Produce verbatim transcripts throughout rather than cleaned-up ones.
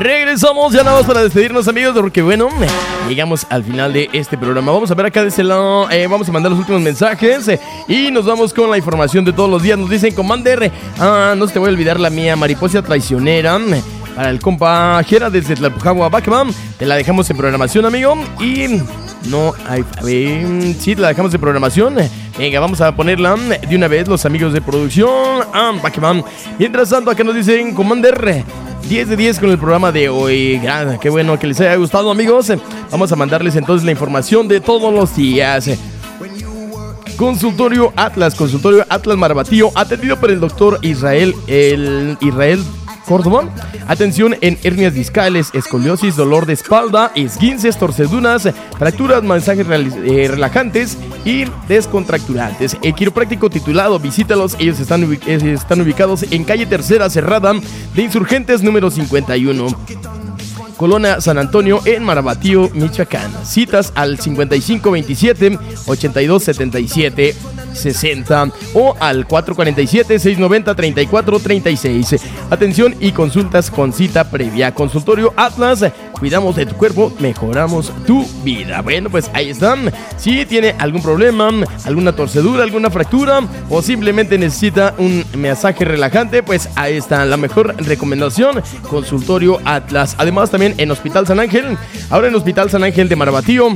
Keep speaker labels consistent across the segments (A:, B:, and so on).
A: Regresamos ya nada más para despedirnos, amigos, porque bueno, llegamos al final de este programa. Vamos a ver acá de ese lado, eh, vamos a mandar los últimos mensajes eh, y nos vamos con la información de todos los días. Nos dicen, Commander, ah, no se te voy a olvidar la mía, mariposa traicionera. Para el compa Jera desde Tlalpujahua, Bacman, te la dejamos en programación, amigo. Y no hay, a ver, sí, te la dejamos en programación. Venga, vamos a ponerla de una vez, los amigos de producción. Ah, Bacman. Mientras tanto, acá nos dicen, Commander, diez de diez con el programa de hoy. Ah, qué bueno que les haya gustado, amigos. Vamos a mandarles entonces la información de todos los días. Consultorio Atlas, Consultorio Atlas Marabatío, atendido por el doctor Israel, el Israel Córdoba. Atención en hernias discales, escoliosis, dolor de espalda, esguinces, torceduras, fracturas, masajes eh, relajantes y descontracturantes. El quiropráctico titulado, visítalos. Ellos están, ubic- están ubicados en calle Tercera Cerrada de Insurgentes número cincuenta y uno, Colonia San Antonio, en Marabatío, Michoacán. Citas al cincuenta y cinco veintisiete ochenta y dos setenta y siete sesenta o al cuatro cuarenta y siete seiscientos noventa treinta y cuatro treinta y seis. Atención y consultas con cita previa. Consultorio Atlas, cuidamos de tu cuerpo, mejoramos tu vida. Bueno, pues ahí están. Si tiene algún problema, alguna torcedura, alguna fractura o simplemente necesita un masaje relajante, pues ahí está la mejor recomendación, Consultorio Atlas. Además también en Hospital San Ángel, ahora en Hospital San Ángel de Marabatío,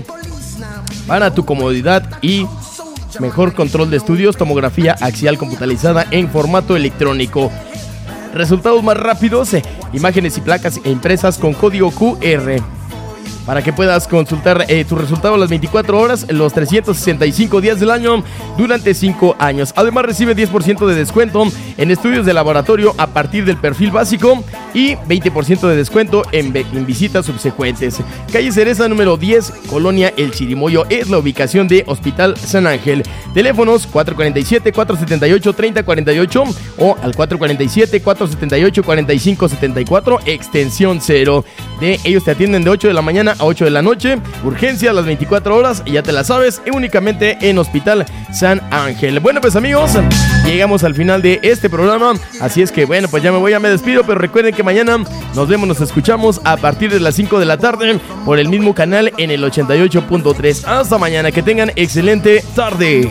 A: para tu comodidad y mejor control de estudios, tomografía axial computarizada en formato electrónico. Resultados más rápidos, eh, imágenes y placas impresas con código Q R. Para que puedas consultar eh, tu resultado las veinticuatro horas, los trescientos sesenta y cinco días del año, durante cinco años. Además recibe diez por ciento de descuento en estudios de laboratorio a partir del perfil básico y veinte por ciento de descuento en, en visitas subsecuentes. Calle Cereza número diez, Colonia El Chirimoyo, es la ubicación de Hospital San Ángel. Teléfonos cuatro cuarenta y siete cuatro setenta y ocho treinta cuarenta y ocho o al cuatro cuarenta y siete cuatro setenta y ocho cuarenta y cinco setenta y cuatro, extensión cero. De ellos te atienden de ocho de la mañana a ocho de la noche, urgencia a las veinticuatro horas, y ya te la sabes, únicamente en Hospital San Ángel. Bueno, pues amigos, llegamos al final de este programa, así es que bueno, pues ya me voy, ya me despido, pero recuerden que mañana nos vemos, nos escuchamos a partir de las cinco de la tarde por el mismo canal en el ochenta y ocho punto tres. Hasta mañana, que tengan excelente tarde.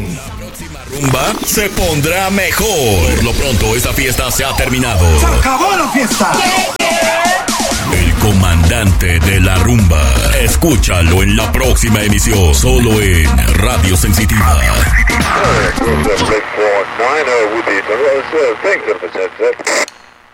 B: Rumba se pondrá mejor. Por lo pronto, esta fiesta se ha terminado.
C: ¡Se acabó la fiesta!
B: El comandante de la rumba. Escúchalo en la próxima emisión, solo en Radio Sensitiva.
D: Sensitiva.